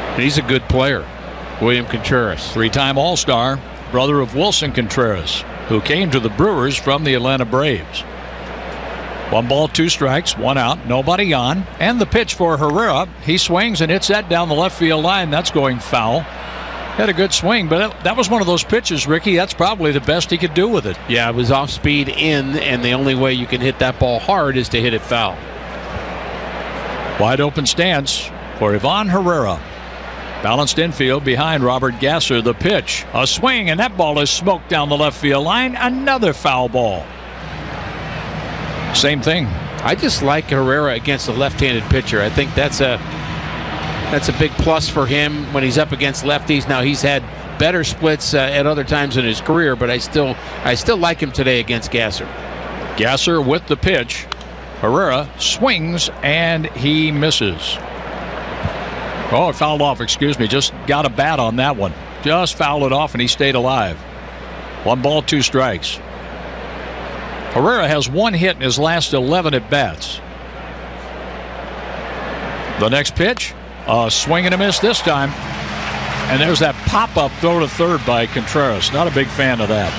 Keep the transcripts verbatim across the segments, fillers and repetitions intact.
He's a good player, William Contreras. Three-time All-Star, brother of Wilson Contreras, who came to the Brewers from the Atlanta Braves. One ball, two strikes, one out, nobody on. And the pitch for Herrera. He swings and hits that down the left field line. That's going foul. Had a good swing, but that was one of those pitches, Ricky. That's probably the best he could do with it. Yeah, it was off speed in, and the only way you can hit that ball hard is to hit it foul. Wide open stance for Ivan Herrera. Balanced infield behind Robert Gasser. The pitch, a swing, and that ball is smoked down the left field line. Another foul ball. Same thing. I just like Herrera against a left-handed pitcher. I think that's a that's a big plus for him when he's up against lefties. Now he's had better splits uh, at other times in his career, but I still I still like him today against Gasser. Gasser with the pitch. Herrera swings and he misses. Oh, it fouled off, excuse me. Just got a bat on that one. Just fouled it off and he stayed alive. One ball, two strikes. Herrera has one hit in his last eleven at-bats. The next pitch, a swing and a miss this time. And there's that pop-up throw to third by Contreras. Not a big fan of that.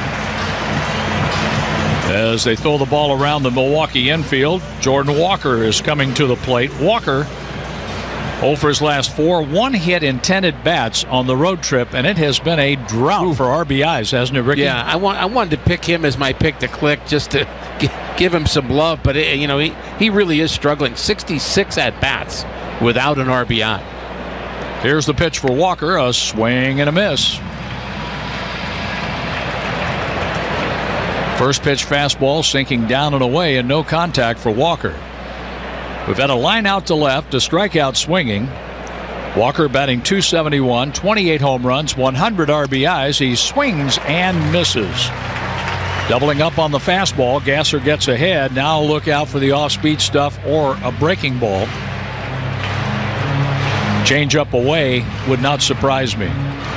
As they throw the ball around the Milwaukee infield, Jordan Walker is coming to the plate. Walker, oh for his last four, one hit in ten at-bats on the road trip, and it has been a drought Ooh. for R B Is, hasn't it, Ricky? Yeah, I want I wanted to pick him as my pick to click just to g- give him some love, but it, you know he he really is struggling. sixty-six at-bats without an R B I. Here's the pitch for Walker, a swing and a miss. First pitch fastball sinking down and away, and no contact for Walker. We've had a line out to left, a strikeout swinging. Walker batting two seventy-one, twenty-eight home runs, one hundred R B Is. He swings and misses. Doubling up on the fastball, Gasser gets ahead. Now look out for the off-speed stuff or a breaking ball. Change up away would not surprise me.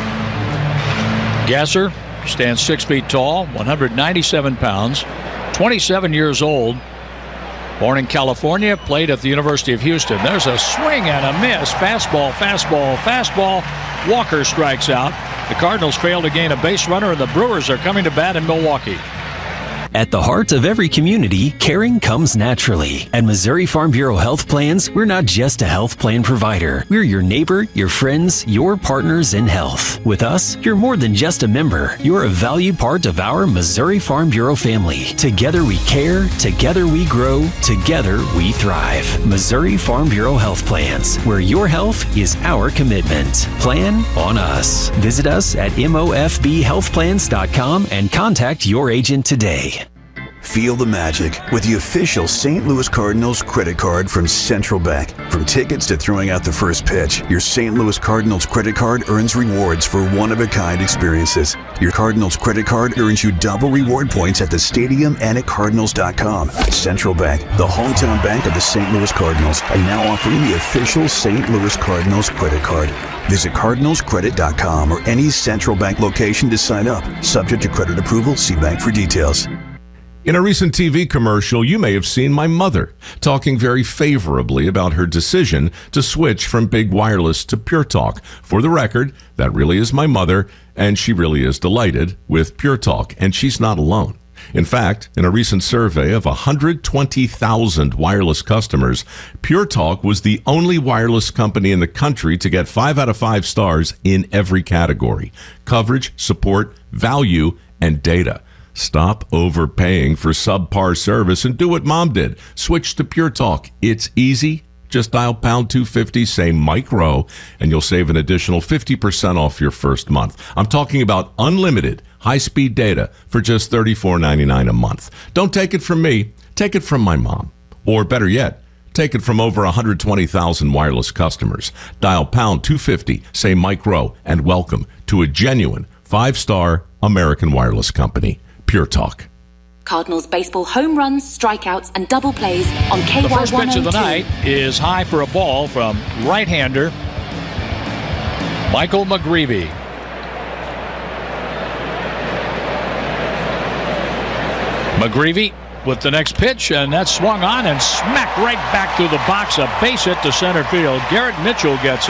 Gasser stands six feet tall, one hundred ninety-seven pounds, twenty-seven years old. Born in California, played at the University of Houston. There's a swing and a miss. Fastball, fastball, fastball. Walker strikes out. The Cardinals fail to gain a base runner, and the Brewers are coming to bat in Milwaukee. At the heart of every community, caring comes naturally. At Missouri Farm Bureau Health Plans, we're not just a health plan provider. We're your neighbor, your friends, your partners in health. With us, you're more than just a member. You're a valued part of our Missouri Farm Bureau family. Together we care, together we grow, together we thrive. Missouri Farm Bureau Health Plans, where your health is our commitment. Plan on us. Visit us at M O F B health plans dot com and contact your agent today. Feel the magic with the official Saint Louis Cardinals credit card from Central Bank. From tickets to throwing out the first pitch, your Saint Louis Cardinals credit card earns rewards for one-of-a-kind experiences. Your Cardinals credit card earns you double reward points at the stadium and at Cardinals dot com. Central Bank, the hometown bank of the Saint Louis Cardinals, are now offering the official Saint Louis Cardinals credit card. Visit Cardinals Credit dot com or any Central Bank location to sign up. Subject to credit approval, see bank for details. In a recent T V commercial, you may have seen my mother talking very favorably about her decision to switch from Big Wireless to Pure Talk. For the record, that really is my mother, and she really is delighted with Pure Talk, and she's not alone. In fact, in a recent survey of one hundred twenty thousand wireless customers, Pure Talk was the only wireless company in the country to get five out of five stars in every category: coverage, support, value, and data. Stop overpaying for subpar service and do what Mom did. Switch to Pure Talk. It's easy. Just dial pound two fifty, say Mike Rowe, and you'll save an additional fifty percent off your first month. I'm talking about unlimited high-speed data for just thirty-four ninety-nine a month. Don't take it from me. Take it from my mom. Or better yet, take it from over one hundred twenty thousand wireless customers. Dial pound two fifty, say Mike Rowe, and welcome to a genuine five-star American wireless company. Pure Talk. Cardinals baseball home runs, strikeouts, and double plays on K Y one oh two. The first pitch of the night is high for a ball from right-hander Michael McGreevy. McGreevy with the next pitch, and that's swung on and smacked right back through the box. A base hit to center field. Garrett Mitchell gets